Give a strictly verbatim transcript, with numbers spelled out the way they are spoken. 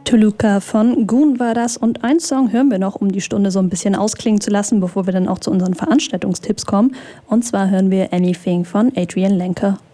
Toluca von Goon war das und einen Song hören wir noch, um die Stunde so ein bisschen ausklingen zu lassen, bevor wir dann auch zu unseren Veranstaltungstipps kommen. Und zwar hören wir Anything von Adrian Lenker.